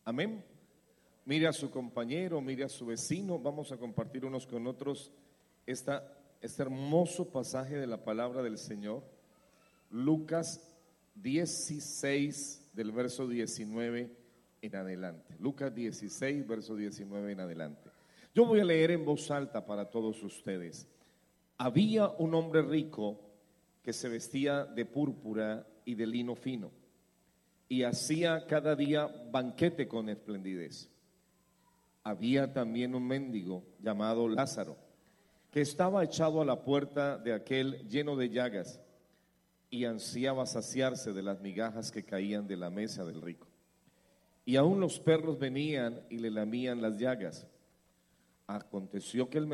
Amén. Mire a su compañero, mire a su vecino. Vamos a compartir unos con otros este hermoso pasaje de la palabra del Señor. Lucas 16, del verso 19 en adelante. Lucas 16, verso 19 en adelante. Yo voy a leer en voz alta para todos ustedes. Había un hombre rico que se vestía de púrpura y de lino fino, y hacía cada día banquete con esplendidez. Había también un mendigo llamado Lázaro, que estaba echado a la puerta de aquel lleno de llagas, y ansiaba saciarse de las migajas que caían de la mesa del rico. Y aún los perros venían y le lamían las llagas. Aconteció que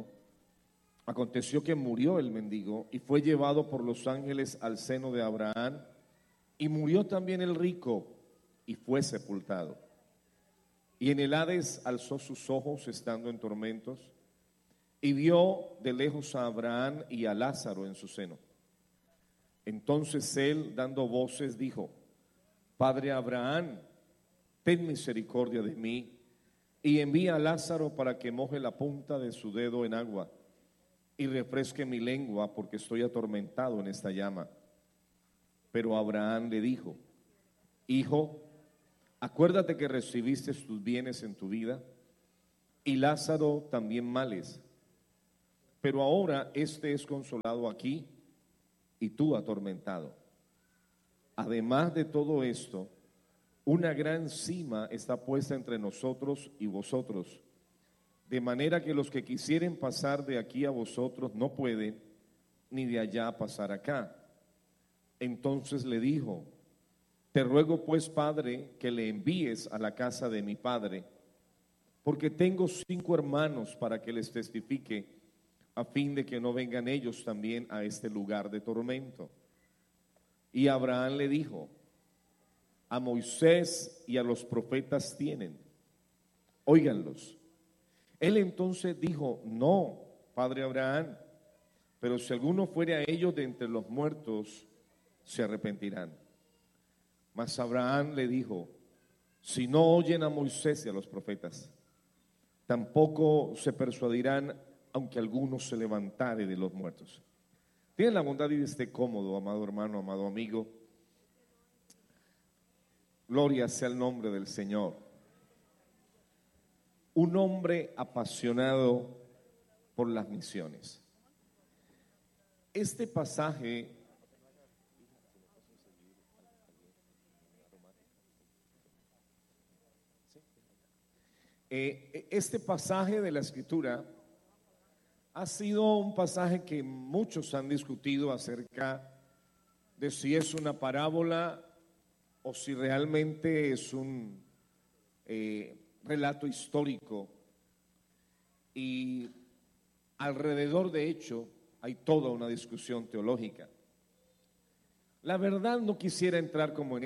murió el mendigo y fue llevado por los ángeles al seno de Abraham, y murió también el rico y fue sepultado. Y en el Hades alzó sus ojos estando en tormentos, y vio de lejos a Abraham y a Lázaro en su seno. Entonces él, dando voces, dijo: Padre Abraham, ten misericordia de mí, y envía a Lázaro para que moje la punta de su dedo en agua y refresque mi lengua, porque estoy atormentado en esta llama. Pero Abraham le dijo: Hijo, acuérdate que recibiste tus bienes en tu vida, y Lázaro también males. Pero ahora este es consolado aquí, y tú atormentado. Además de todo esto, una gran sima está puesta entre nosotros y vosotros, de manera que los que quisieren pasar de aquí a vosotros no pueden, ni de allá pasar acá. Entonces le dijo: Te ruego pues, Padre, que le envíes a la casa de mi padre, porque tengo 5 hermanos, para que les testifique, a fin de que no vengan ellos también a este lugar de tormento. Y Abraham le dijo: A Moisés y a los profetas tienen, óiganlos. Él entonces dijo: No, Padre Abraham, pero si alguno fuere a ellos de entre los muertos, se arrepentirán. Mas Abraham le dijo: Si no oyen a Moisés y a los profetas, tampoco se persuadirán, aunque alguno se levantare de los muertos. Tienen la bondad y esté cómodo, amado hermano, amado amigo. Gloria sea el nombre del Señor. Un hombre apasionado por las misiones. Este pasaje de la Escritura ha sido un pasaje que muchos han discutido acerca de si es una parábola o si realmente es un relato histórico, y alrededor de hecho hay toda una discusión teológica. La verdad, no quisiera entrar como en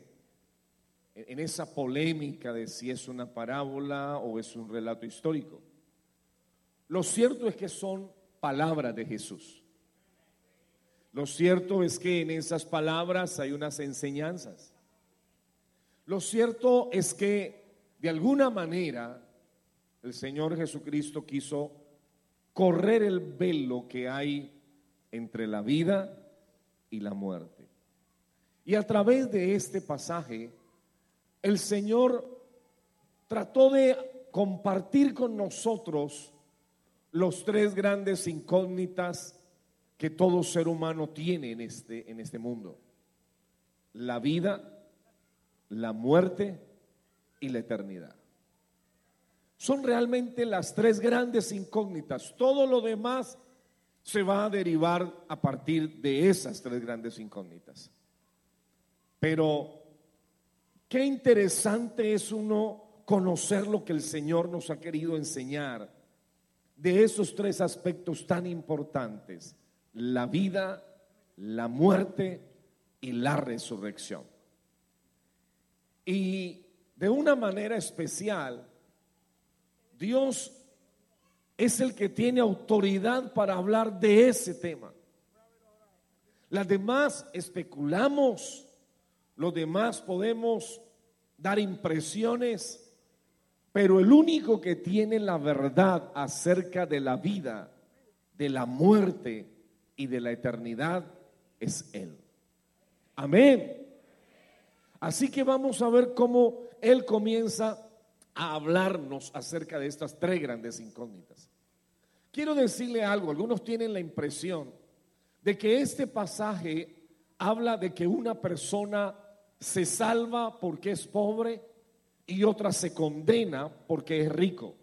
esa polémica de si es una parábola o es un relato histórico. Lo cierto es que son palabras de Jesús. Lo cierto es que en esas palabras hay unas enseñanzas. Lo cierto es que de alguna manera el Señor Jesucristo quiso correr el velo que hay entre la vida y la muerte. Y a través de este pasaje, el Señor trató de compartir con nosotros los 3 grandes incógnitas que todo ser humano tiene en este mundo: la vida, la muerte y la eternidad. Son realmente las 3 grandes incógnitas. Todo lo demás se va a derivar a partir de esas 3 grandes incógnitas. Pero qué interesante es uno conocer lo que el Señor nos ha querido enseñar de esos 3 aspectos tan importantes: la vida, la muerte y la resurrección. Y de una manera especial, Dios es el que tiene autoridad para hablar de ese tema. Las demás especulamos, los demás podemos dar impresiones, pero el único que tiene la verdad acerca de la vida, de la muerte y de la eternidad es Él. Amén. Así que vamos a ver cómo Él comienza a hablarnos acerca de estas tres grandes incógnitas. Quiero decirle algo, algunos tienen la impresión de que este pasaje habla de que una persona se salva porque es pobre y otra se condena porque es rico.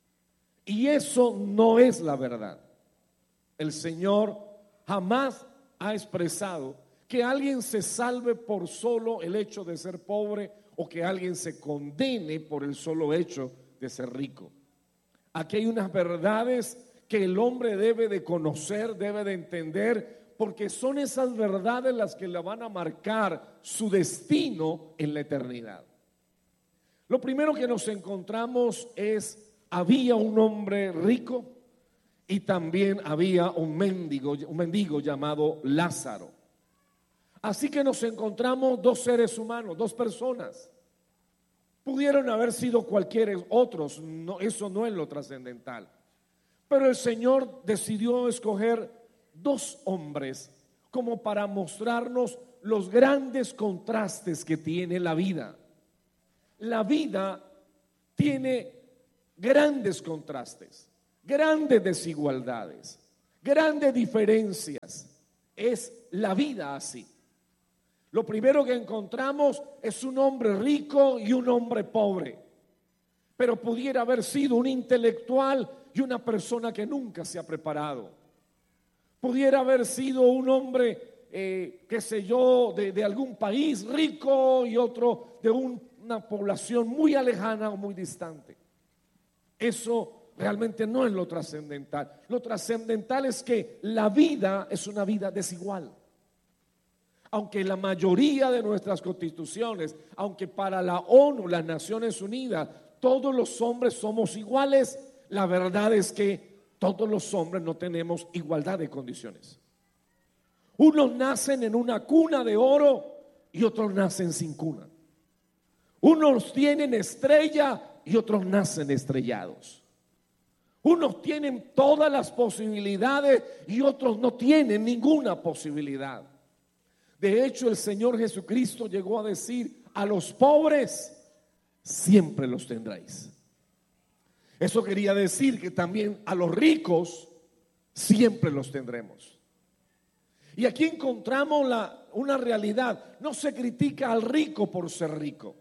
Y eso no es la verdad. El Señor jamás ha expresado que alguien se salve por solo el hecho de ser pobre o que alguien se condene por el solo hecho de ser rico. Aquí hay unas verdades que el hombre debe de conocer, debe de entender, porque son esas verdades las que le van a marcar su destino en la eternidad. Lo primero que nos encontramos es, había un hombre rico y también había un mendigo llamado Lázaro. Así que nos encontramos dos seres humanos, dos personas. Pudieron haber sido cualquiera otros, no, eso no es lo trascendental. Pero el Señor decidió escoger dos hombres como para mostrarnos los grandes contrastes que tiene la vida. La vida tiene grandes contrastes, grandes desigualdades, grandes diferencias. Es la vida así. Lo primero que encontramos es un hombre rico y un hombre pobre, pero pudiera haber sido un intelectual y una persona que nunca se ha preparado. Pudiera haber sido un hombre, qué sé yo, de algún país rico y otro de una población muy alejana o muy distante. Eso realmente no es lo trascendental. Lo trascendental es que la vida es una vida desigual. Aunque la mayoría de nuestras constituciones, aunque para la ONU, las Naciones Unidas, todos los hombres somos iguales, la verdad es que todos los hombres no tenemos igualdad de condiciones. Unos nacen en una cuna de oro y otros nacen sin cuna. Unos tienen estrella y otros nacen estrellados. Unos tienen todas las posibilidades y otros no tienen ninguna posibilidad. De hecho, el Señor Jesucristo llegó a decir: a los pobres siempre los tendréis. Eso quería decir que también a los ricos siempre los tendremos. Y aquí encontramos una realidad. No se critica al rico por ser rico.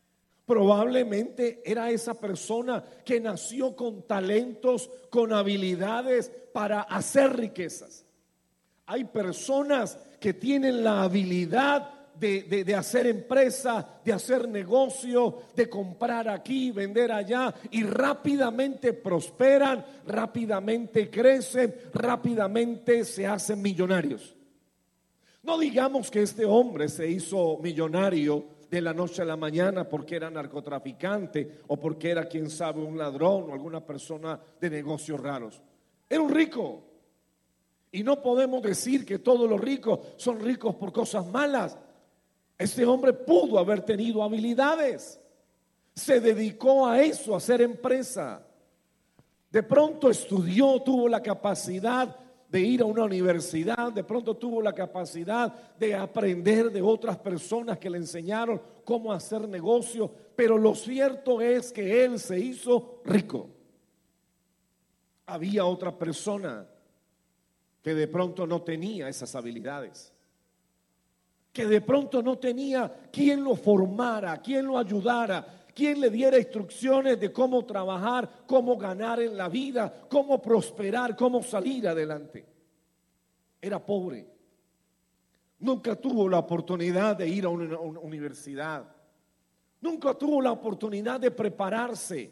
Probablemente era esa persona que nació con talentos, con habilidades para hacer riquezas. Hay personas que tienen la habilidad de hacer empresa, de hacer negocio, de comprar aquí, vender allá, y rápidamente prosperan, rápidamente crecen, rápidamente se hacen millonarios. No digamos que este hombre se hizo millonario de la noche a la mañana porque era narcotraficante o porque era, quién sabe, un ladrón o alguna persona de negocios raros. Era un rico. Y no podemos decir que todos los ricos son ricos por cosas malas. Este hombre pudo haber tenido habilidades. Se dedicó a eso, a hacer empresa. De pronto estudió, tuvo la capacidad de ir a una universidad, de pronto tuvo la capacidad de aprender de otras personas que le enseñaron cómo hacer negocio, pero lo cierto es que él se hizo rico. Había otra persona que de pronto no tenía esas habilidades, que de pronto no tenía quien lo formara, quien lo ayudara, quien le diera instrucciones de cómo trabajar, cómo ganar en la vida, cómo prosperar, cómo salir adelante. Era pobre. Nunca tuvo la oportunidad de ir a una universidad. Nunca tuvo la oportunidad de prepararse.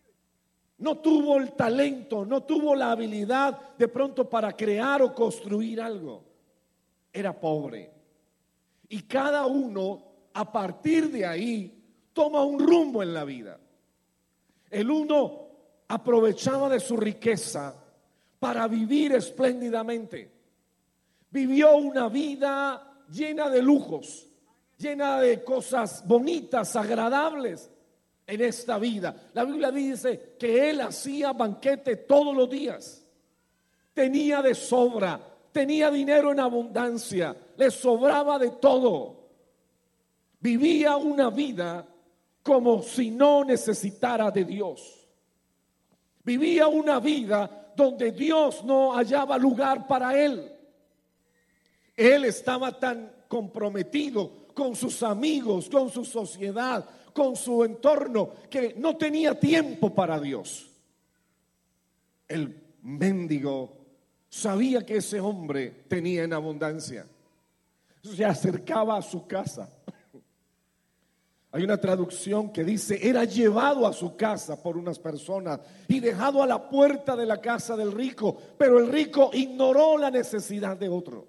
No tuvo el talento, no tuvo la habilidad de pronto para crear o construir algo. Era pobre. Y cada uno, a partir de ahí, toma un rumbo en la vida. El uno aprovechaba de su riqueza para vivir espléndidamente. Vivió una vida llena de lujos. llena de cosas bonitas, agradables en esta vida. La Biblia dice que él hacía banquete todos los días. Tenía de sobra, tenía dinero en abundancia, le sobraba de todo. Vivía una vida como si no necesitara de Dios. Vivía una vida donde Dios no hallaba lugar para él. Él estaba tan comprometido con sus amigos, con su sociedad, con su entorno, que no tenía tiempo para Dios. El mendigo sabía que ese hombre tenía en abundancia. Se acercaba a su casa. Hay una traducción que dice: era llevado a su casa por unas personas y dejado a la puerta de la casa del rico, pero el rico ignoró la necesidad de otro.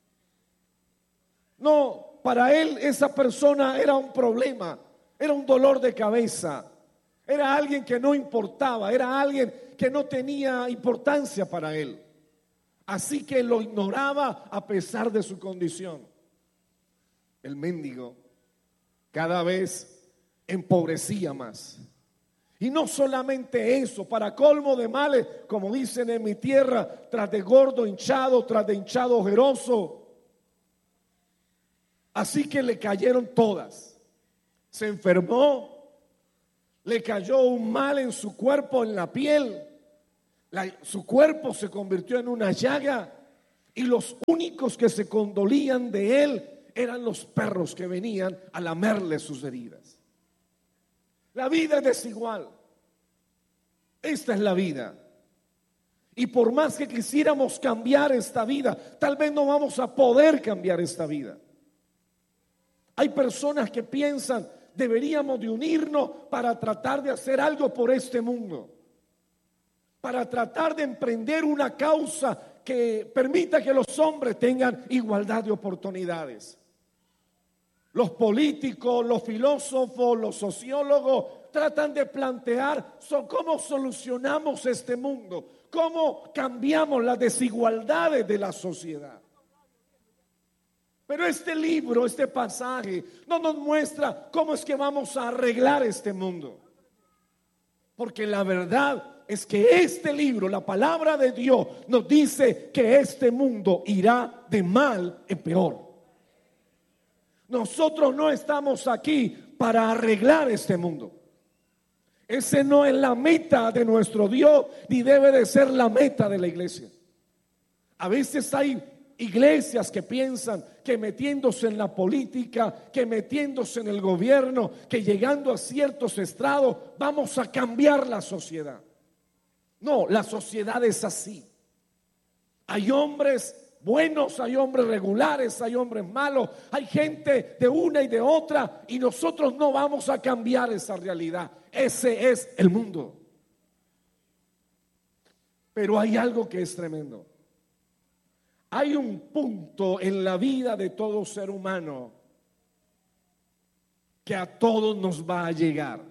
No, para él esa persona era un problema, era un dolor de cabeza, era alguien que no importaba, era alguien que no tenía importancia para él. Así que lo ignoraba a pesar de su condición. El mendigo cada vez empobrecía más. Y no solamente eso, para colmo de males, como dicen en mi tierra, tras de gordo hinchado, tras de hinchado ojeroso. Así que le cayeron todas. Se enfermó, le cayó un mal en su cuerpo, en la piel. Su cuerpo se convirtió en una llaga y los únicos que se condolían de él eran los perros que venían a lamerle sus heridas. La vida es desigual. Esta es la vida. Y por más que quisiéramos cambiar esta vida, tal vez no vamos a poder cambiar esta vida. Hay personas que piensan: deberíamos de unirnos para tratar de hacer algo por este mundo, para tratar de emprender una causa que permita que los hombres tengan igualdad de oportunidades. Los políticos, los filósofos, los sociólogos tratan de plantear cómo solucionamos este mundo, cómo cambiamos las desigualdades de la sociedad. Pero este libro, este pasaje, no nos muestra cómo es que vamos a arreglar este mundo. Porque la verdad es que este libro, la palabra de Dios, nos dice que este mundo irá de mal en peor. Nosotros no estamos aquí para arreglar este mundo. Ese no es la meta de nuestro Dios, ni debe de ser la meta de la iglesia. A veces hay iglesias que piensan que metiéndose en la política, que metiéndose en el gobierno, que llegando a ciertos estrados vamos a cambiar la sociedad. No, la sociedad es así. Hay hombres buenos, hay hombres regulares, hay hombres malos, hay gente de una y de otra, y nosotros no vamos a cambiar esa realidad. Ese es el mundo. Pero hay algo que es tremendo. Hay un punto en la vida de todo ser humano que a todos nos va a llegar,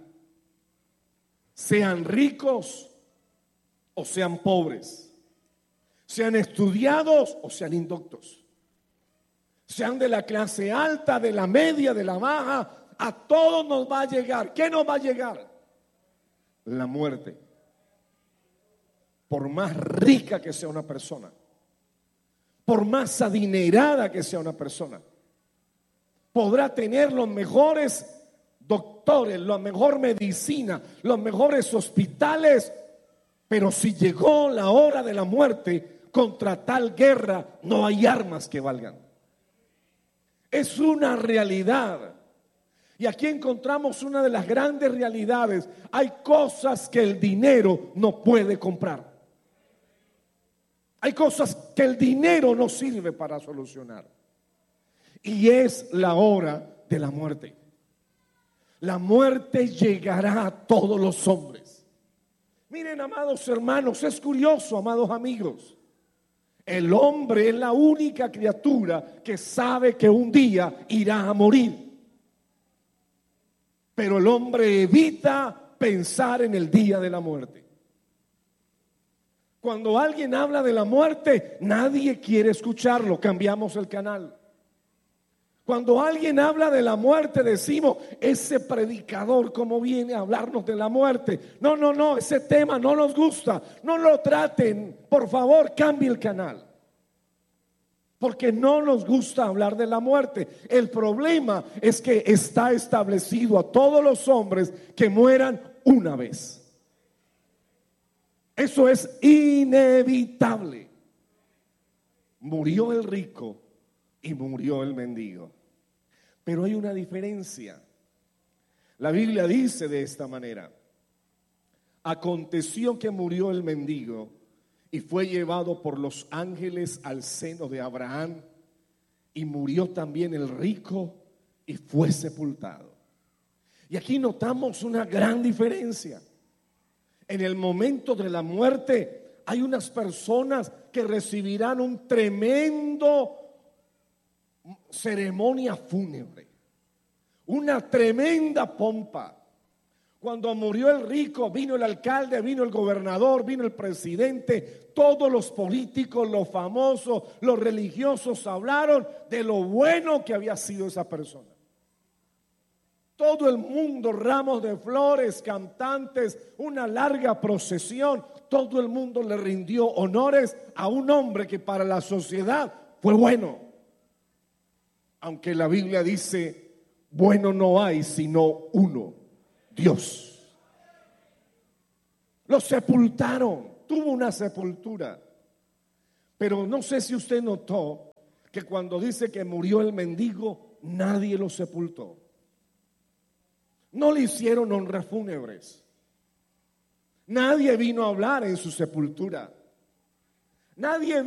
sean ricos o sean pobres, sean estudiados o sean indoctos, sean de la clase alta, de la media, de la baja. A todos nos va a llegar. ¿Qué nos va a llegar? La muerte. Por más rica que sea una persona, por más adinerada que sea una persona, podrá tener los mejores doctores, la mejor medicina, los mejores hospitales, pero si llegó la hora de la muerte, contra tal guerra no hay armas que valgan. Es una realidad. Y aquí encontramos una de las grandes realidades. Hay cosas que el dinero no puede comprar. Hay cosas que el dinero no sirve para solucionar. Y es la hora de la muerte. La muerte llegará a todos los hombres. Miren, amados hermanos, es curioso, amados amigos. El hombre es la única criatura que sabe que un día irá a morir. Pero el hombre evita pensar en el día de la muerte. Cuando alguien habla de la muerte, nadie quiere escucharlo, cambiamos el canal. Cuando alguien habla de la muerte, decimos, ese predicador, ¿cómo viene a hablarnos de la muerte? No, ese tema no nos gusta. No lo traten, por favor, cambie el canal. Porque no nos gusta hablar de la muerte. El problema es que está establecido a todos los hombres que mueran una vez. Eso es inevitable. Murió el rico y murió el mendigo. Pero hay una diferencia. La Biblia dice de esta manera: aconteció que murió el mendigo y fue llevado por los ángeles al seno de Abraham, y murió también el rico y fue sepultado. Y aquí notamos una gran diferencia. En el momento de la muerte hay unas personas que recibirán un tremendo ceremonia fúnebre, una tremenda pompa. Cuando murió el rico, vino el alcalde, vino el gobernador, vino el presidente, todos los políticos, los famosos, los religiosos hablaron de lo bueno que había sido esa persona. Todo el mundo, ramos de flores, cantantes, una larga procesión, todo el mundo le rindió honores a un hombre que para la sociedad fue bueno. Aunque la Biblia dice, bueno no hay sino uno, Dios. Lo sepultaron, tuvo una sepultura. Pero no sé si usted notó que cuando dice que murió el mendigo, nadie lo sepultó. No le hicieron honras fúnebres. Nadie vino a hablar en su sepultura. Nadie